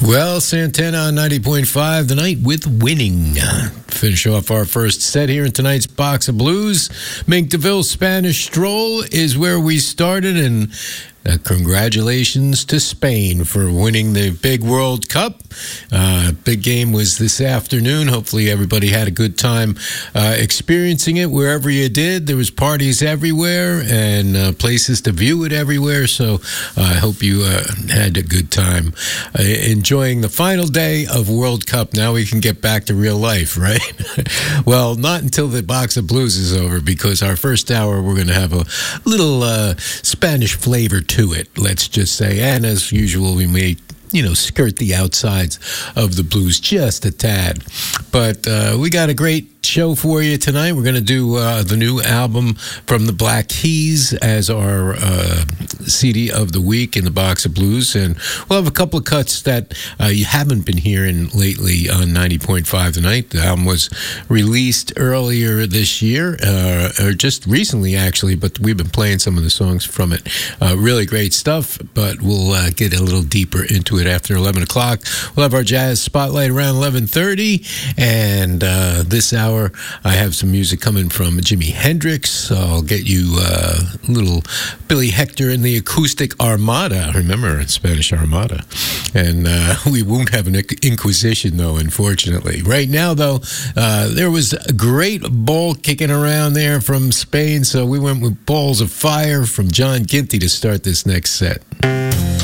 Well, Santana on 90.5, the night with winning. Finish off our first set here in tonight's Box of Blues. Mink DeVille's Spanish Stroll is where we started, and congratulations to Spain for winning the big World Cup. Big game was this afternoon. Hopefully everybody had a good time experiencing it wherever you did. There was parties everywhere and places to view it everywhere. So I hope you had a good time enjoying the final day of World Cup. Now we can get back to real life, right? Well, not until the Box of Blues is over, because our first hour we're going to have a little Spanish flavor to it, let's just say. And as usual, we may skirt the outsides of the blues just a tad. But we got a great show for you tonight. We're going to do the new album from the Black Keys as our CD of the week in the Box of Blues. And we'll have a couple of cuts that you haven't been hearing lately on 90.5 tonight. The album was released earlier this year, or just recently actually, but we've been playing some of the songs from it. Really great stuff, but we'll get a little deeper into it after 11 o'clock. We'll have our jazz spotlight around 11:30, and this hour I have some music coming from Jimi Hendrix. I'll get you a little Billy Hector and the Acoustic Armada. Remember, Spanish Armada. And we won't have an Inquisition, though, unfortunately. Right now, though, there was a great ball kicking around there from Spain, so we went with Balls of Fire from John Ginty to start this next set.